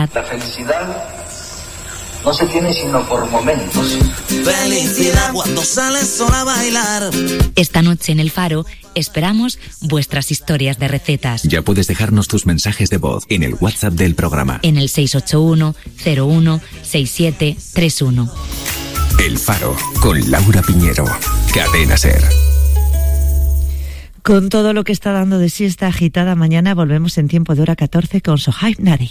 felicidad. La felicidad no se tiene sino por momentos. Felicidad cuando sales sola a bailar. Esta noche en El Faro esperamos vuestras historias de recetas. Ya puedes dejarnos tus mensajes de voz en el WhatsApp del programa. En el 681 01 6731. El Faro, con Laura Piñero. Cadena SER. Con todo lo que está dando de sí esta agitada mañana, volvemos en tiempo de hora 14 con Sohaib Nari.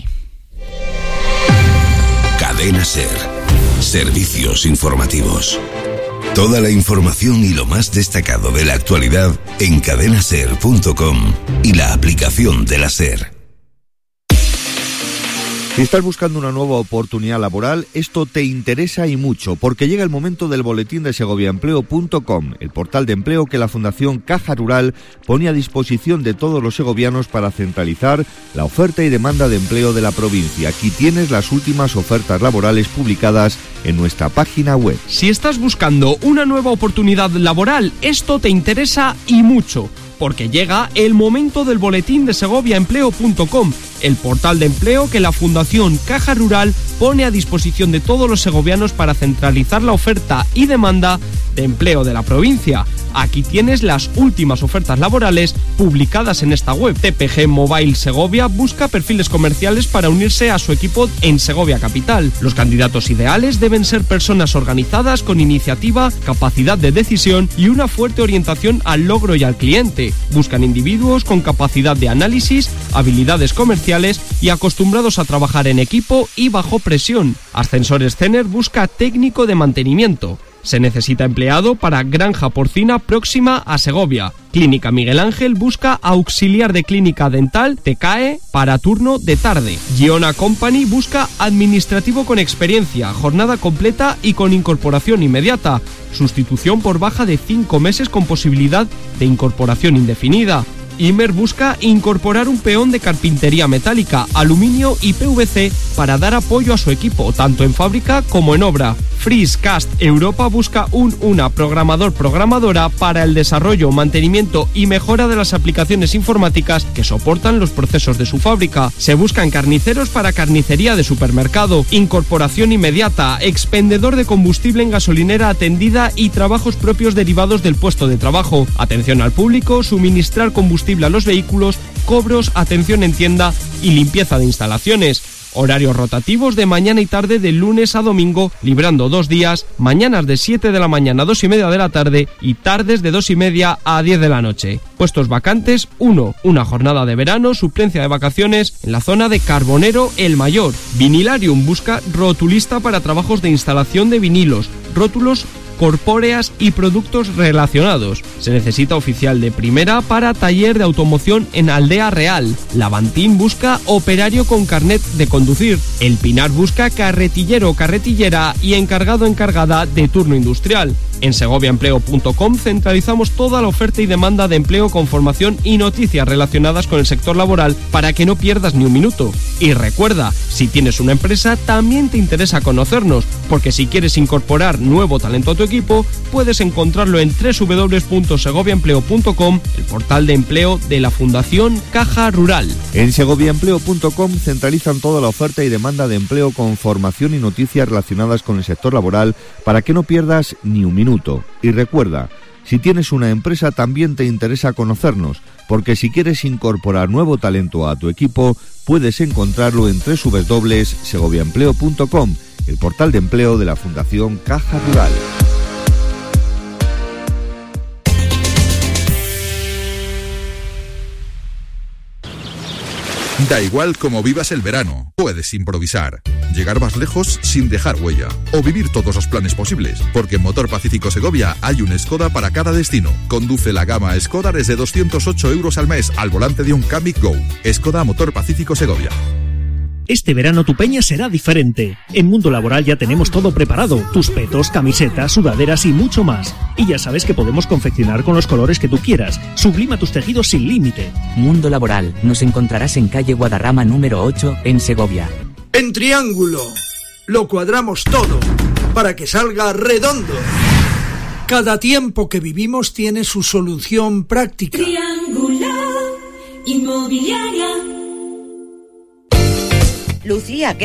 Cadena SER. Servicios informativos. Toda la información y lo más destacado de la actualidad en cadenaser.com y la aplicación de la SER. Si estás buscando una nueva oportunidad laboral, esto te interesa y mucho, porque llega el momento del boletín de segoviaempleo.com, el portal de empleo que la Fundación Caja Rural pone a disposición de todos los segovianos para centralizar la oferta y demanda de empleo de la provincia. Aquí tienes las últimas ofertas laborales publicadas en nuestra página web. Si estás buscando una nueva oportunidad laboral, esto te interesa y mucho, porque llega el momento del boletín de segoviaempleo.com, el portal de empleo que la Fundación Caja Rural pone a disposición de todos los segovianos para centralizar la oferta y demanda de empleo de la provincia. Aquí tienes las últimas ofertas laborales publicadas en esta web. TPG Mobile Segovia busca perfiles comerciales para unirse a su equipo en Segovia Capital. Los candidatos ideales deben ser personas organizadas con iniciativa, capacidad de decisión y una fuerte orientación al logro y al cliente. Buscan individuos con capacidad de análisis, habilidades comerciales y acostumbrados a trabajar en equipo y bajo presión. Ascensores Cener busca técnico de mantenimiento. Se necesita empleado para granja porcina próxima a Segovia. Clínica Miguel Ángel busca auxiliar de clínica dental TCAE para turno de tarde. Giona Company busca administrativo con experiencia, jornada completa y con incorporación inmediata. Sustitución por baja de 5 meses con posibilidad de incorporación indefinida. Imer busca incorporar un peón de carpintería metálica, aluminio y PVC para dar apoyo a su equipo, tanto en fábrica como en obra. Freecast Europa busca una programadora para el desarrollo, mantenimiento y mejora de las aplicaciones informáticas que soportan los procesos de su fábrica. Se buscan carniceros para carnicería de supermercado, incorporación inmediata, expendedor de combustible en gasolinera atendida y trabajos propios derivados del puesto de trabajo. Atención al público, suministrar combustible a los vehículos, cobros, atención en tienda y limpieza de instalaciones. Horarios rotativos de mañana y tarde de lunes a domingo, librando 2 días, mañanas de 7 de la mañana a 2:30 de la tarde y tardes de 2:30 a 10 de la noche. Puestos vacantes, 1. Una jornada de verano, suplencia de vacaciones en la zona de Carbonero El Mayor. Vinilarium busca rotulista para trabajos de instalación de vinilos, rótulos, corpóreas y productos relacionados. Se necesita oficial de primera para taller de automoción en Aldea Real. Lavantín busca operario con carnet de conducir. El Pinar busca carretillero o carretillera y encargada de turno industrial. En segoviaempleo.com centralizamos toda la oferta y demanda de empleo con formación y noticias relacionadas con el sector laboral para que no pierdas ni un minuto. Y recuerda, si tienes una empresa también te interesa conocernos, porque si quieres incorporar nuevo talento a tu equipo, puedes encontrarlo en www.segoviaempleo.com, el portal de empleo de la Fundación Caja Rural. En segoviaempleo.com centralizan toda la oferta y demanda de empleo con formación y noticias relacionadas con el sector laboral para que no pierdas ni un minuto. Y recuerda, si tienes una empresa también te interesa conocernos, porque si quieres incorporar nuevo talento a tu equipo, puedes encontrarlo en www.segoviaempleo.com, el portal de empleo de la Fundación Caja Rural. Da igual cómo vivas el verano, puedes improvisar, llegar más lejos sin dejar huella o vivir todos los planes posibles, porque en Motor Pacífico Segovia hay un Skoda para cada destino. Conduce la gama Skoda desde 208 euros al mes al volante de un Kamiq Go. Skoda Motor Pacífico Segovia. Este verano tu peña será diferente. En Mundo Laboral ya tenemos todo preparado. Tus petos, camisetas, sudaderas y mucho más. Y ya sabes que podemos confeccionar con los colores que tú quieras. Sublima tus tejidos sin límite. Mundo Laboral. Nos encontrarás en calle Guadarrama número 8, en Segovia. En Triángulo. Lo cuadramos todo para que salga redondo. Cada tiempo que vivimos tiene su solución práctica. Triángulo Inmobiliaria. Lucía,